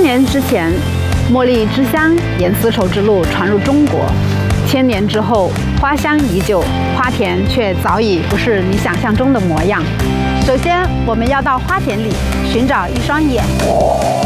年之前，茉莉之乡沿丝绸之路传入中国，1000年之后，花香依旧，花田却早已不是你想象中的模样。首先，我们要到花田里寻找一双眼。